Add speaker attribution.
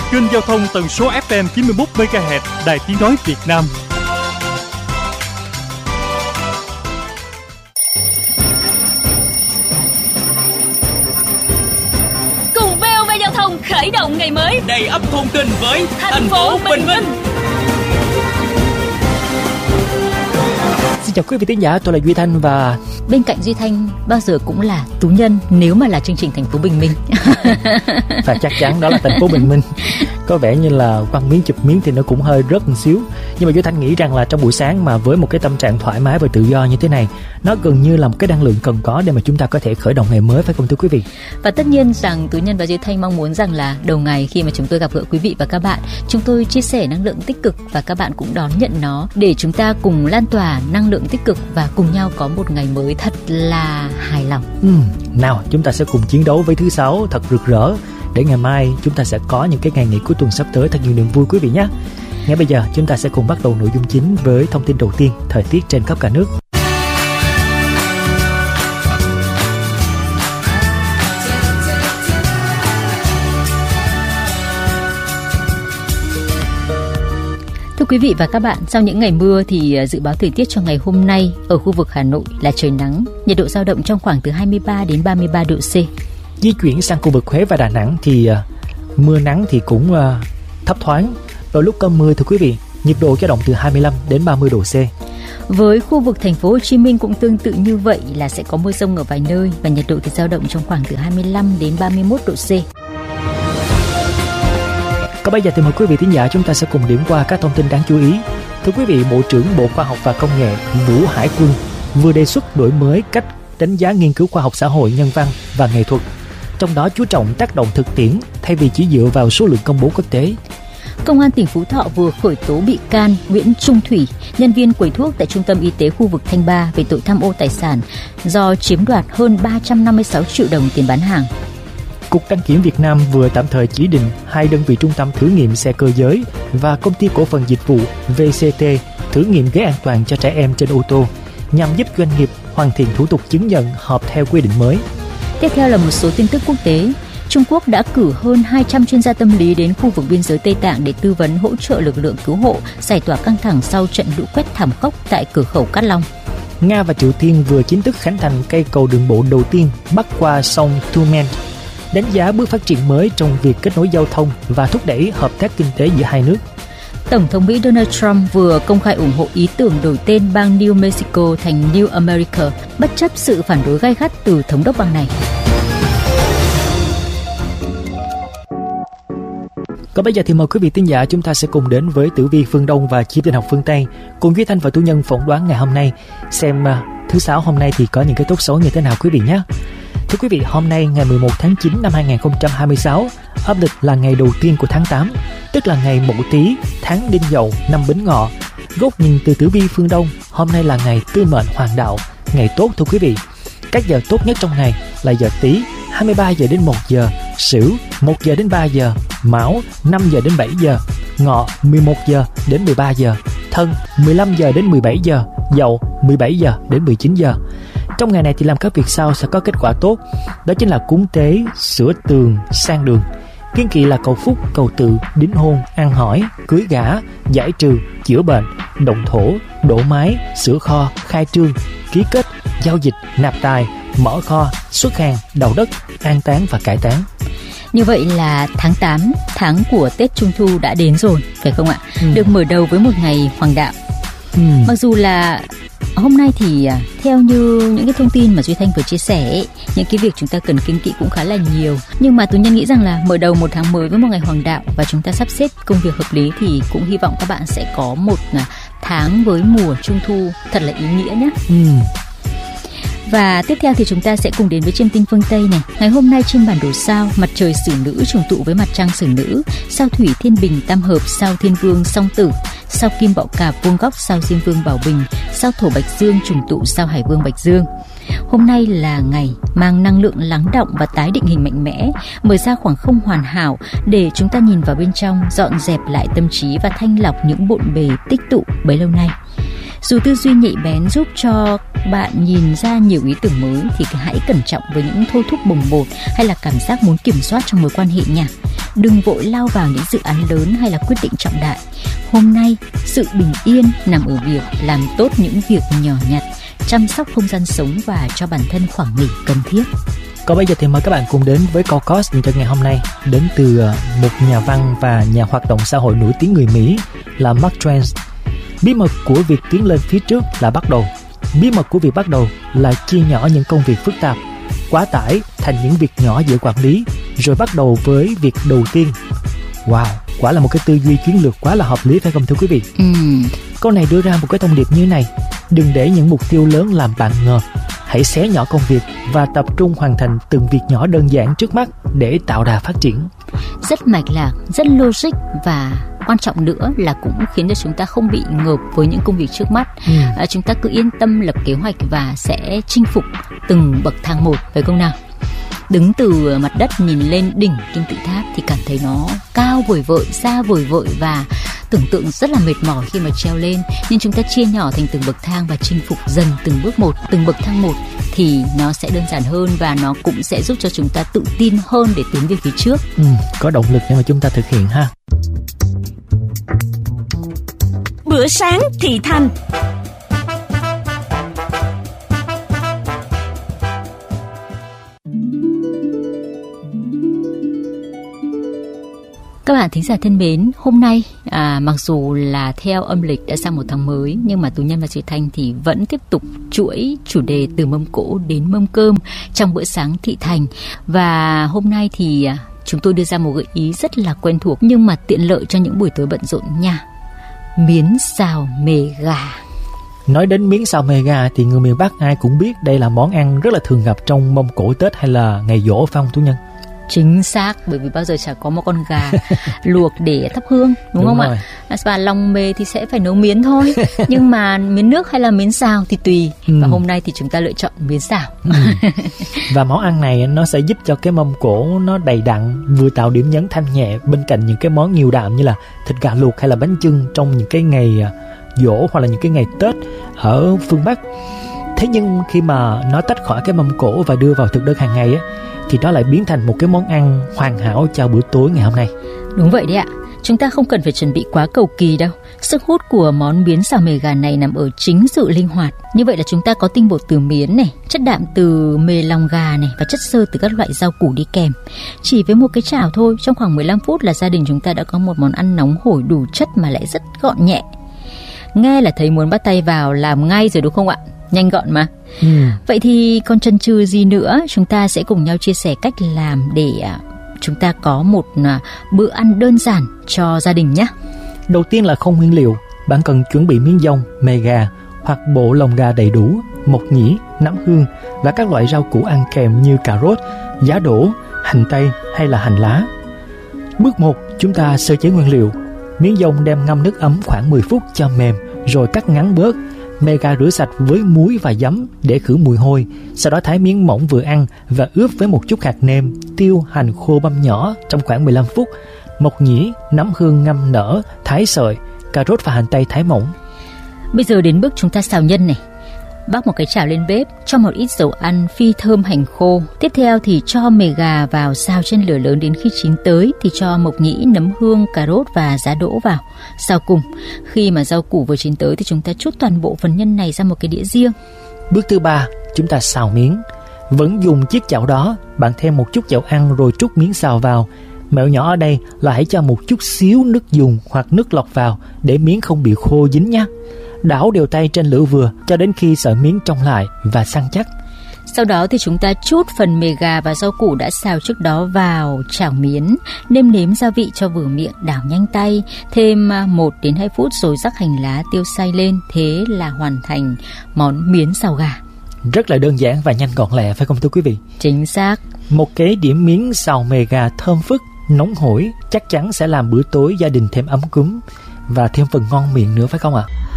Speaker 1: kênh giao thông tần số FM 91 MHz Đài Tiếng nói Việt Nam.
Speaker 2: Cùng VOV Giao thông khởi động ngày mới,
Speaker 3: đầy ắp thông tin với
Speaker 2: thành phố Bình Minh.
Speaker 4: Xin chào quý vị thính giả, tôi là Duy Thanh và
Speaker 5: bên cạnh Duy Thanh bao giờ cũng là Tú Nhân nếu mà là chương trình thành phố Bình Minh.
Speaker 4: Và chắc chắn đó là thành phố Bình Minh. Có vẻ như là quăng miếng chụp miếng thì nó cũng hơi rớt một xíu. Nhưng mà Duy Thanh nghĩ rằng là trong buổi sáng mà với một cái tâm trạng thoải mái và tự do như thế này, nó gần như là một cái năng lượng cần có để mà chúng ta có thể khởi động ngày mới, phải không thưa quý vị?
Speaker 5: Và tất nhiên rằng Tú Nhân và Duy Thanh mong muốn rằng là đầu ngày khi mà chúng tôi gặp gỡ quý vị và các bạn, chúng tôi chia sẻ năng lượng tích cực và các bạn cũng đón nhận nó để chúng ta cùng lan tỏa năng lượng tích cực và cùng nhau có một ngày mới thật là hài lòng.
Speaker 4: Nào, chúng ta sẽ cùng chiến đấu với thứ Sáu thật rực rỡ để ngày mai chúng ta sẽ có những cái ngày nghỉ cuối tuần sắp tới thật nhiều niềm vui quý vị nhé. Ngay bây giờ chúng ta sẽ cùng bắt đầu nội dung chính với thông tin đầu tiên, thời tiết trên khắp cả nước.
Speaker 5: Thưa quý vị và các bạn, sau những ngày mưa thì dự báo thời tiết cho ngày hôm nay ở khu vực Hà Nội là trời nắng, nhiệt độ dao động trong khoảng từ 23 đến 33 độ C.
Speaker 4: Di chuyển sang khu vực Huế và Đà Nẵng thì mưa nắng thì cũng thấp thoáng, đôi lúc có mưa thưa quý vị, nhiệt độ dao động từ 25 đến 30 độ C.
Speaker 5: Với khu vực thành phố Hồ Chí Minh cũng tương tự như vậy là sẽ có mưa dông ở vài nơi và nhiệt độ thì dao động trong khoảng từ 25 đến 31 độ C.
Speaker 4: Còn bây giờ thì mời quý vị thính giả chúng ta sẽ cùng điểm qua các thông tin đáng chú ý. Thưa quý vị, Bộ trưởng Bộ Khoa học và Công nghệ Vũ Hải Quân vừa đề xuất đổi mới cách đánh giá nghiên cứu khoa học xã hội, nhân văn và nghệ thuật, trong đó chú trọng tác động thực tiễn thay vì chỉ dựa vào số lượng công bố quốc tế.
Speaker 5: Công an tỉnh Phú Thọ vừa khởi tố bị can Nguyễn Trung Thủy, nhân viên quầy thuốc tại Trung tâm Y tế khu vực Thanh Ba về tội tham ô tài sản do chiếm đoạt hơn 356 triệu đồng tiền bán hàng.
Speaker 4: Cục Đăng kiểm Việt Nam vừa tạm thời chỉ định 2 đơn vị trung tâm thử nghiệm xe cơ giới và công ty cổ phần dịch vụ VCT thử nghiệm ghế an toàn cho trẻ em trên ô tô nhằm giúp doanh nghiệp hoàn thiện thủ tục chứng nhận hợp theo quy định mới.
Speaker 5: Tiếp theo là một số tin tức quốc tế. Trung Quốc đã cử hơn 200 chuyên gia tâm lý đến khu vực biên giới Tây Tạng để tư vấn hỗ trợ lực lượng cứu hộ giải tỏa căng thẳng sau trận lũ quét thảm khốc tại cửa khẩu Cát Long.
Speaker 4: Nga và Triều Tiên vừa chính thức khánh thành cây cầu đường bộ đầu tiên bắc qua sông Tumen, đánh giá bước phát triển mới trong việc kết nối giao thông và thúc đẩy hợp tác kinh tế giữa hai nước.
Speaker 5: Tổng thống Mỹ Donald Trump vừa công khai ủng hộ ý tưởng đổi tên bang New Mexico thành New America, bất chấp sự phản đối gay gắt từ thống đốc bang này.
Speaker 4: Còn bây giờ thì mời quý vị thính giả chúng ta sẽ cùng đến với tử vi phương Đông và chim tinh học phương Tây, cùng Duy Thanh và Tú Nhân phỏng đoán ngày hôm nay, xem thứ Sáu hôm nay thì có những cái tốt xấu như thế nào quý vị nhé. Thưa quý vị, hôm nay ngày 11 tháng 9 năm 2026, âm lịch là ngày đầu tiên của tháng 8, tức là ngày Mậu Tý, tháng Đinh Dậu, năm Bính Ngọ. Góc nhìn từ tử vi phương Đông, hôm nay là ngày tư mệnh hoàng đạo, ngày tốt thưa quý vị. Các giờ tốt nhất trong ngày là giờ Tý, 23 giờ đến 1 giờ, Sửu, 1 giờ đến 3 giờ, Mão, 5 giờ đến 7 giờ, Ngọ, 11 giờ đến 13 giờ, Thân, 15 giờ đến 17 giờ, Dậu, 17 giờ đến 19 giờ. Trong ngày này thì làm các việc sau sẽ có kết quả tốt, đó chính là cúng tế, sửa tường, sang đường. Kiêng kỵ là cầu phúc, cầu tự, đính hôn, ăn hỏi, cưới gả, giải trừ, chữa bệnh, động thổ, đổ mái, sửa kho, khai trương, ký kết, giao dịch, nạp tài, mở kho, xuất hàng, đào đất, an táng và cải táng.
Speaker 5: Như vậy là tháng 8, tháng của Tết Trung Thu đã đến rồi, phải không ạ? Được mở đầu với một ngày hoàng đạo. Mặc dù là hôm nay thì theo như những cái thông tin mà Duy Thanh vừa chia sẻ ấy, những cái việc chúng ta cần kiêng kỵ cũng khá là nhiều. Nhưng mà Tú Nhân nghĩ rằng là mở đầu một tháng mới với một ngày hoàng đạo và chúng ta sắp xếp công việc hợp lý thì cũng hy vọng các bạn sẽ có một tháng với mùa Trung Thu thật là ý nghĩa nhé. Và tiếp theo thì chúng ta sẽ cùng đến với chiêm tinh phương Tây này. Ngày hôm nay trên bản đồ sao, mặt trời Sử Nữ trùng tụ với mặt trăng Sử Nữ, sao Thủy Thiên Bình tam hợp, sao Thiên Vương song tử, sao Kim Bạo Cạp vuông góc, sao Diêm Vương Bảo Bình, sao Thổ Bạch Dương trùng tụ, sao Hải Vương Bạch Dương. Hôm nay là ngày mang năng lượng lắng động và tái định hình mạnh mẽ, mở ra khoảng không hoàn hảo để chúng ta nhìn vào bên trong, dọn dẹp lại tâm trí và thanh lọc những bộn bề tích tụ bấy lâu nay. Dù tư duy nhạy bén giúp cho bạn nhìn ra nhiều ý tưởng mới thì hãy cẩn trọng với những thôi thúc bồng bột hay là cảm giác muốn kiểm soát trong mối quan hệ nha. đừng vội lao vào những dự án lớn hay là quyết định trọng đại. Hôm nay, sự bình yên nằm ở việc làm tốt những việc nhỏ nhặt, chăm sóc không gian sống và cho bản thân khoảng nghỉ cần thiết.
Speaker 4: Còn bây giờ thì mời các bạn cùng đến với câu cost cho ngày hôm nay, đến từ một nhà văn và nhà hoạt động xã hội nổi tiếng người Mỹ là Mark Twain. Bí mật của việc tiến lên phía trước là bắt đầu. Bí mật của việc bắt đầu là chia nhỏ những công việc phức tạp, quá tải thành những việc nhỏ dễ quản lý, rồi bắt đầu với việc đầu tiên. Wow, quả là một cái tư duy chiến lược quá là hợp lý phải không thưa quý vị? Câu này đưa ra một cái thông điệp như này: đừng để những mục tiêu lớn làm bạn ngợp. Hãy xé nhỏ công việc và tập trung hoàn thành từng việc nhỏ đơn giản trước mắt để tạo đà phát triển.
Speaker 5: Rất mạch lạc, rất logic và quan trọng nữa là cũng khiến cho chúng ta không bị ngợp với những công việc trước mắt. Chúng ta cứ yên tâm lập kế hoạch và sẽ chinh phục từng bậc thang một, phải không nào? Đứng từ mặt đất nhìn lên đỉnh kim tự tháp thì cảm thấy nó cao vời vợi, xa vời vợi và tưởng tượng rất là mệt mỏi khi mà treo lên. Nhưng chúng ta chia nhỏ thành từng bậc thang và chinh phục dần từng bước một, từng bậc thang một thì nó sẽ đơn giản hơn và nó cũng sẽ giúp cho chúng ta tự tin hơn để tiến về phía trước.
Speaker 4: Có động lực để mà chúng ta thực hiện ha.
Speaker 2: Bữa sáng thị thành.
Speaker 5: Các bạn thính giả thân mến, hôm nay mặc dù là theo âm lịch đã sang một tháng mới, nhưng mà Tú Nhân và Chị Thanh thì vẫn tiếp tục chuỗi chủ đề từ mâm cỗ đến mâm cơm trong bữa sáng thị thành. Và hôm nay thì chúng tôi đưa ra một gợi ý rất là quen thuộc nhưng mà tiện lợi cho những buổi tối bận rộn nha. Miến xào mề gà.
Speaker 4: Nói đến miến xào mề gà thì người miền Bắc ai cũng biết đây là món ăn rất là thường gặp trong mâm cỗ Tết hay là ngày giỗ phải không Tú Nhân?
Speaker 5: Chính xác, bởi vì bao giờ chả có một con gà luộc để thắp hương, đúng không rồi ạ? Và lòng mề thì sẽ phải nấu miến thôi, nhưng mà miến nước hay là miến xào thì tùy. Và hôm nay thì chúng ta lựa chọn miến xào.
Speaker 4: Và món ăn này nó sẽ giúp cho cái mâm cỗ nó đầy đặn, vừa tạo điểm nhấn thanh nhẹ bên cạnh những cái món nhiều đạm như là thịt gà luộc hay là bánh chưng trong những cái ngày giỗ hoặc là những cái ngày Tết ở phương Bắc. Thế nhưng khi mà nó tách khỏi cái mâm cỗ và đưa vào thực đơn hàng ngày á, thì đó lại biến thành một cái món ăn hoàn hảo cho bữa tối ngày hôm nay.
Speaker 5: Đúng vậy đấy ạ. Chúng ta không cần phải chuẩn bị quá cầu kỳ đâu. Sức hút của món miến xào mề gà này nằm ở chính sự linh hoạt. Như vậy là chúng ta có tinh bột từ miến này, chất đạm từ mề lòng gà này và chất xơ từ các loại rau củ đi kèm. Chỉ với một cái chảo thôi, trong khoảng 15 phút là gia đình chúng ta đã có một món ăn nóng hổi đủ chất mà lại rất gọn nhẹ. Nghe là thấy muốn bắt tay vào làm ngay rồi đúng không ạ? Nhanh gọn mà. Vậy thì còn chần chừ gì nữa, chúng ta sẽ cùng nhau chia sẻ cách làm để chúng ta có một bữa ăn đơn giản cho gia đình nhé.
Speaker 4: Đầu tiên là không nguyên liệu. Bạn cần chuẩn bị miến dong, mề gà hoặc bộ lòng gà đầy đủ, mộc nhĩ, nấm hương và các loại rau củ ăn kèm như cà rốt, giá đỗ, hành tây hay là hành lá. Bước 1, chúng ta sơ chế nguyên liệu. Miến dong đem ngâm nước ấm khoảng 10 phút cho mềm rồi cắt ngắn bớt. Mề gà rửa sạch với muối và giấm để khử mùi hôi. Sau đó thái miếng mỏng vừa ăn và ướp với một chút hạt nêm, tiêu, hành khô băm nhỏ trong khoảng 15 phút. Mộc nhĩ, nấm hương ngâm nở, thái sợi, cà rốt và hành tây thái mỏng.
Speaker 5: Bây giờ đến bước chúng ta xào nhân này. Bắc một cái chảo lên bếp, cho một ít dầu ăn, phi thơm hành khô. Tiếp theo thì cho mề gà vào xào trên lửa lớn đến khi chín tới thì cho mộc nhĩ, nấm hương, cà rốt và giá đỗ vào. Xào cùng. Khi mà rau củ vừa chín tới thì chúng ta trút toàn bộ phần nhân này ra một cái đĩa riêng.
Speaker 4: Bước thứ 3, chúng ta xào miến. Vẫn dùng chiếc chảo đó, bạn thêm một chút dầu ăn rồi trút miến xào vào. Mẹo nhỏ ở đây là hãy cho một chút xíu nước dùng hoặc nước lọc vào để miến không bị khô dính nhé. Đảo đều tay trên lửa vừa cho đến khi sợi miến trong lại và săn chắc.
Speaker 5: Sau đó thì chúng ta trút phần mề gà và rau củ đã xào trước đó vào chảo miến, nêm nếm gia vị cho vừa miệng, đảo nhanh tay, thêm 1 đến 2 phút rồi rắc hành lá, tiêu xay lên. Thế là hoàn thành món miến xào gà.
Speaker 4: Rất là đơn giản và nhanh gọn lẹ phải không thưa quý vị?
Speaker 5: Chính xác.
Speaker 4: Một cái đĩa miến xào mề gà thơm phức, nóng hổi chắc chắn sẽ làm bữa tối gia đình thêm ấm cúng và thêm phần ngon miệng nữa phải không ạ?